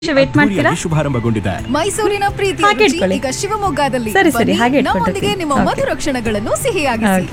Wait ಮಾಡ್ತೀರಾ? ಶುಭಾರಂಭಗೊಂಡಿದೆ. ಮೈಸೂರಿನ ಪ್ರೀತಿ ಹಾಗೆ ರುಚಿ ಇಟ್ಕೊಳ್ಳಿ. ಈಗ ಶಿವಮೊಗ್ಗದಲ್ಲಿ. ಸರಿ, ಬನ್ನಿ, ಹಾಗೆ ಇಟ್ಕೊಳ್ತೀನಿ. ನಮ್ಮೊಂದಿಗೆ ನಿಮ್ಮ Okay. ಮಧುರ ಕ್ಷಣಗಳನ್ನು ಸಿಹಿಯಾಗಿಸಿ.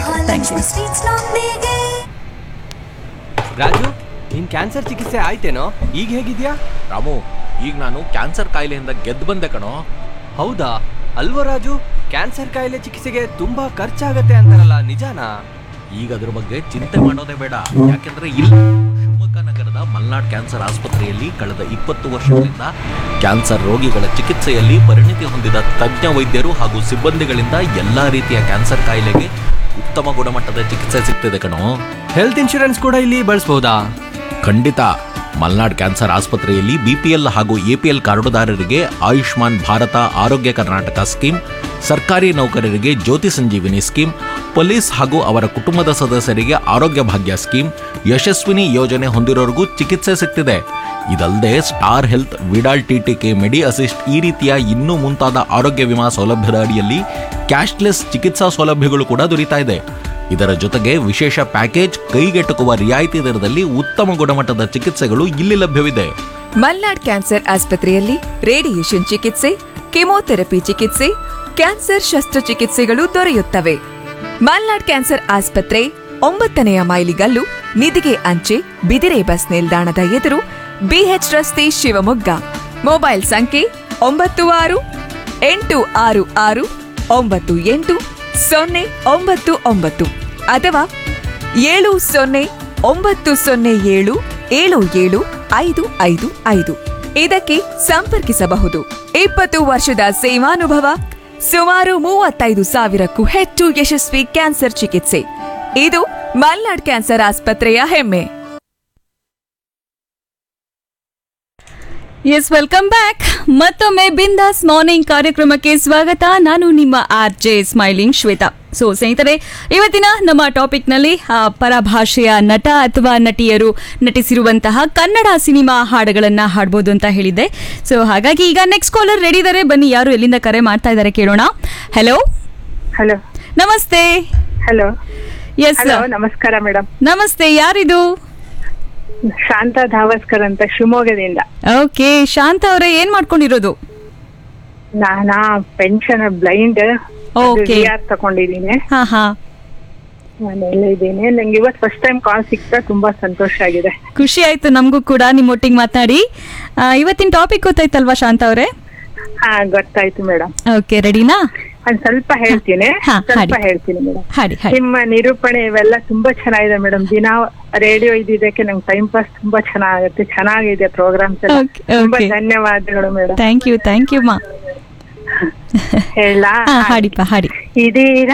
ರಾಜು, ನಿನ್ ಕ್ಯಾನ್ಸರ್ ಚಿಕಿತ್ಸೆ ಆಯ್ತೇನೋ? ಈಗ ಹೇಗಿದ್ಯಾ? ರಾಮು, ಈಗ ನಾನು ಕ್ಯಾನ್ಸರ್ ಕಾಯಿಲೆಯಿಂದ ಗೆದ್ದು ಬಂದೆ ಕಣೋ. ಹೌದಾ? ಅಲ್ವೋ ರಾಜು, ಕ್ಯಾನ್ಸರ್ ಕಾಯಿಲೆ ಚಿಕಿತ್ಸೆಗೆ ತುಂಬಾ ಖರ್ಚಾಗತ್ತೆ ಅಂತಾರಲ್ಲ, ನಿಜಾನಾ? ಈಗ ಅದ್ರ ಬಗ್ಗೆ ಚಿಂತೆ ಮಾಡೋದೇ ಬೇಡ. ಯಾಕೆಂದ್ರೆ ಇಲ್ಲಿ ಶಿವಮೊಗ್ಗ ನಗರದ ಮಲ್ನಾಡ್ ಕ್ಯಾನ್ಸರ್ ಆಸ್ಪತ್ರೆಯಲ್ಲಿ ಕಳೆದ 20 ವರ್ಷಗಳಿಂದ ಕ್ಯಾನ್ಸರ್ ರೋಗಿಗಳ ಚಿಕಿತ್ಸೆಯಲ್ಲಿ ಪರಿಣಿತಿ ಹೊಂದಿದ ತಜ್ಞ ವೈದ್ಯರು ಹಾಗೂ ಸಿಬ್ಬಂದಿಗಳಿಂದ ಎಲ್ಲಾ ರೀತಿಯ ಕ್ಯಾನ್ಸರ್ ಕಾಯಿಲೆಗೆ ಉತ್ತಮ ಗುಣಮಟ್ಟದ ಚಿಕಿತ್ಸೆ ಸಿಗ್ತಿದೆ ಕಣೋ. ಹೆಲ್ತ್ ಇನ್ಶೂರೆನ್ಸ್ ಕೂಡ ಇಲ್ಲಿ ಬಳಸಬಹುದಾ? ಖಂಡಿತ. ಮಲ್ನಾಡ್ ಕ್ಯಾನ್ಸರ್ ಆಸ್ಪತ್ರೆಯಲ್ಲಿ ಬಿಪಿಎಲ್ ಹಾಗೂ ಎಪಿಎಲ್ ಕಾರ್ಡುದಾರರಿಗೆ ಆಯುಷ್ಮಾನ್ ಭಾರತ ಆರೋಗ್ಯ ಕರ್ನಾಟಕ ಸ್ಕೀಮ್, ಸರ್ಕಾರಿ ನೌಕರರಿಗೆ ಜ್ಯೋತಿ ಸಂಜೀವಿನಿ ಸ್ಕೀಮ್, ಪೊಲೀಸ್ ಹಾಗೂ ಅವರ ಕುಟುಂಬದ ಸದಸ್ಯರಿಗೆ ಆರೋಗ್ಯ ಭಾಗ್ಯ ಸ್ಕೀಮ್, ಯಶಸ್ವಿನಿ ಯೋಜನೆ ಹೊಂದಿರೋರಿಗೂ ಚಿಕಿತ್ಸೆ ಸಿಗ್ತಿದೆ. ಇದಲ್ಲದೆ ಸ್ಟಾರ್ ಹೆಲ್ತ್, ವಿಡಾಲ್ ಟಿಟಿಕೆ, ಮೆಡಿ ಅಸಿಸ್ಟ್ ಈ ರೀತಿಯ ಇನ್ನೂ ಮುಂತಾದ ಆರೋಗ್ಯ ವಿಮಾ ಸೌಲಭ್ಯದ ಅಡಿಯಲ್ಲಿ ಕ್ಯಾಶ್ಲೆಸ್ ಚಿಕಿತ್ಸಾ ಸೌಲಭ್ಯಗಳು ಕೂಡ ದೊರೀತಾ ಇದೆ. ಇದರ ಜೊತೆಗೆ ವಿಶೇಷ ಪ್ಯಾಕೇಜ್, ಕೈಗೆಟುಕುವ ರಿಯಾಯಿತಿ ದರದಲ್ಲಿ ಉತ್ತಮ ಗುಣಮಟ್ಟದ ಚಿಕಿತ್ಸೆಗಳು ಇಲ್ಲಿ ಲಭ್ಯವಿದೆ. ಮಲ್ನಾಡ್ ಕ್ಯಾನ್ಸರ್ ಆಸ್ಪತ್ರೆಯಲ್ಲಿ ರೇಡಿಯೇಷನ್ ಚಿಕಿತ್ಸೆ, ಕೆಮೊಥೆರಪಿ ಚಿಕಿತ್ಸೆ, ಕ್ಯಾನ್ಸರ್ ಶಸ್ತ್ರಚಿಕಿತ್ಸೆಗಳು ದೊರೆಯುತ್ತವೆ. ಮಲ್ನಾಡ್ ಕ್ಯಾನ್ಸರ್ ಆಸ್ಪತ್ರೆ 9ನೇ ಮೈಲಿಗಲ್ಲು, ನಿಧಿಗೆ ಅಂಚೆ, ಬಿದಿರೆ ಬಸ್ ನಿಲ್ದಾಣದ ಎದುರು, ಬಿಎಚ್ ರಸ್ತೆ, ಶಿವಮೊಗ್ಗ. ಮೊಬೈಲ್ ಸಂಖ್ಯೆ 9666988099 ಅಥವಾ 709007775555 ಇದಕ್ಕೆ ಸಂಪರ್ಕಿಸಬಹುದು. 20 ವರ್ಷದ ಸೇವಾನುಭವ, ಸುಮಾರು 35,000ಕ್ಕೂ ಹೆಚ್ಚು ಯಶಸ್ವಿ ಕ್ಯಾನ್ಸರ್ ಚಿಕಿತ್ಸೆ. ಇದು ಮಲ್ನಾಡ್ ಕ್ಯಾನ್ಸರ್ ಆಸ್ಪತ್ರೆಯ ಹೆಮ್ಮೆ. S, welcome back. ಮತ್ತೊಮ್ಮೆ ಬಿಂದಾಸ್ ಮಾರ್ನಿಂಗ್ ಕಾರ್ಯಕ್ರಮಕ್ಕೆ ಸ್ವಾಗತ. ನಾನು ನಿಮ್ಮ RJ ಸ್ಮೈಲಿಂಗ್ ಶ್ವೇತಾ. ಸೊ ಸ್ನೇಹಿತರೆ, ಇವತ್ತಿನ ನಮ್ಮ ಟಾಪಿಕ್ನಲ್ಲಿ ಪರಭಾಷೆಯ ನಟ ಅಥವಾ ನಟಿಯರು ನಟಿಸಿರುವಂತಹ ಕನ್ನಡ ಸಿನಿಮಾ ಹಾಡುಗಳನ್ನ ಹಾಡ್ಬೋದು ಅಂತ ಹೇಳಿದ್ದೆ. ಸೊ ಹಾಗಾಗಿ ಈಗ ನೆಕ್ಸ್ಟ್ ಕಾಲರ್ ರೆಡಿ ಇದ್ದಾರೆ. ಬನ್ನಿ, ಯಾರು ಎಲ್ಲಿಂದ ಕರೆ ಮಾಡ್ತಾ ಇದ್ದಾರೆ ಕೇಳೋಣ. ಹಲೋ. ಹಲೋ, ನಮಸ್ತೆ. ಹಲೋ. ಎಸ್, ಹಲೋ, ನಮಸ್ಕಾರ ಮೇಡಮ್. ನಮಸ್ತೆ. ಯಾರಿದು? ಶಾಂತಾ ಧಾವಸ್ಕರ್ ಅಂತ, ಶಿವಮೊಗ್ಗದಿಂದ. ಓಕೆ, ಶಾಂತ ಅವರೇ, ಏನ್ ಮಾಡ್ಕೊಂಡಿರೋದು? ನಾನಾ ಪೆನ್ಷನ್ ಬ್ಲೈಂಡ್ Okay. ತಗೊಂಡಿದ್ದೀನಿ. ಹಾ ಹಾ, ಮನೆಯಲ್ಲೇ ಇದ್ದೀನಿ. ನಂಗೆ ಇವತ್ತು ಫಸ್ಟ್ ಟೈಮ್ ಕಾಲ್ ಸಿಗ್ತಾ ತುಂಬಾ ಸಂತೋಷ ಆಗಿದೆ. ಖುಷಿ ಆಯ್ತು ನಮಗೂ ಕೂಡ ನಿಮ್ಮೊಟ್ಟಿಗೆ ಮಾತನಾಡಿ. ಇವತ್ತಿನ ಟಾಪಿಕ್ ಗೊತ್ತಾಯ್ತಲ್ವಾ ಶಾಂತ ಅವರೇ? ಹಾ, ಗೊತ್ತಾಯ್ತು ಮೇಡಮ್. ಓಕೆ, ರೆಡಿನಾ? ಒಂದ್ ಸ್ವಲ್ಪ ಹೇಳ್ತೀನಿ. ಹಾ, ಸ್ವಲ್ಪ ಹಾಡಿ. ಹೇಳ್ತೀನಿ ಮೇಡಮ್. ಹಾಡಿ ಹಾಡಿ. ನಿಮ್ಮ ನಿರೂಪಣೆ ಇವೆಲ್ಲ ತುಂಬಾ ಚೆನ್ನಾಗಿದೆ ಮೇಡಮ್. ದಿನ ರೇಡಿಯೋ ಇದ್ದಿದ್ದಕ್ಕೆ ನಂಗೆ ಟೈಮ್ ಪಾಸ್ ತುಂಬಾ ಚೆನ್ನಾಗುತ್ತೆ. ಚೆನ್ನಾಗಿದೆ ಪ್ರೋಗ್ರಾಮ್ಸ್ ಎಲ್ಲ. Okay, ತುಂಬಾ okay. ಧನ್ಯವಾದಗಳು ಮೇಡಮ್. ಥ್ಯಾಂಕ್ ಯು ಮಾ. ಹೇಳ ಹಾಡಿಪ್ಪ, ಹಾಡಿ. ಇದೀರ